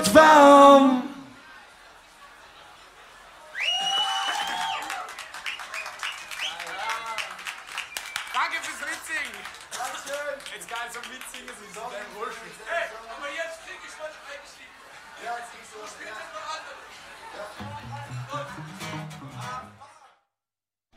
wird warm. Danke fürs Mitsingen. Dankeschön. Jetzt geil zum Mitsingen, so ist dein Bullshit. Hey, aber jetzt krieg ich mal eigentlich die. Ja, jetzt kriegst du was. Spielt das noch andere. Ja.